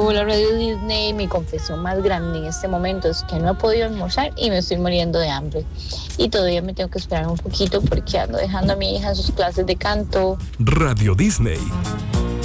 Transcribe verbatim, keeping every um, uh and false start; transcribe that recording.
Hola Radio Disney, mi confesión más grande en este momento es que no he podido almorzar y me estoy muriendo de hambre. Y todavía me tengo que esperar un poquito porque ando dejando a mi hija en sus clases de canto. Radio Disney,